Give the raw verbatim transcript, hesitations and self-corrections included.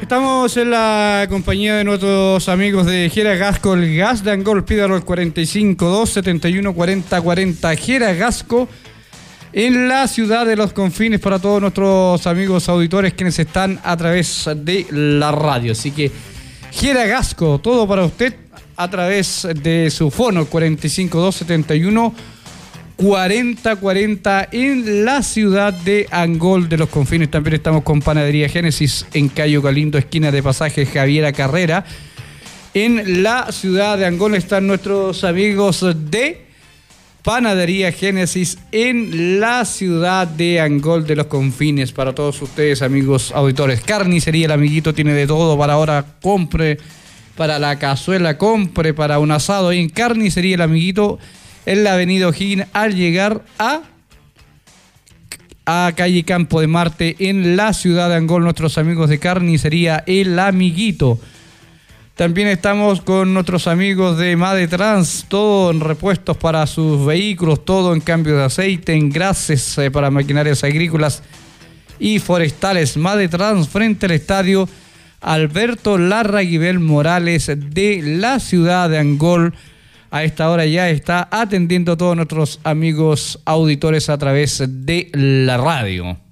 Estamos en la compañía de nuestros amigos de Gera Gasco, el gas de Angol. Pídalo al cuarenta y cinco dos, setenta y uno, cuarenta cuarenta. Gera Gasco, en la ciudad de Los Confines, para todos nuestros amigos auditores quienes están a través de la radio. Así que Gera Gasco, todo para usted a través de su fono cuarenta y cinco dos, setenta y uno, cuarenta cuarenta en la ciudad de Angol de Los Confines. También estamos con Panadería Génesis en Cayo Galindo, esquina de Pasaje Javiera Carrera. En la ciudad de Angol están nuestros amigos de Panadería Génesis en la ciudad de Angol de Los Confines. Para todos ustedes, amigos auditores, Carnicería El Amiguito tiene de todo para ahora. Compre para la cazuela, compre para un asado. Ahí en Carnicería El Amiguito, en la avenida O'Higgins, al llegar a, a calle Campo de Marte, en la ciudad de Angol, nuestros amigos de Carnicería El Amiguito. También estamos con nuestros amigos de Madetrans, todo en repuestos para sus vehículos, todo en cambio de aceite, en engrases eh, para maquinarias agrícolas y forestales. Madetrans, frente al estadio Alberto Larraguibel Morales de la ciudad de Angol. A esta hora ya está atendiendo a todos nuestros amigos auditores a través de la radio.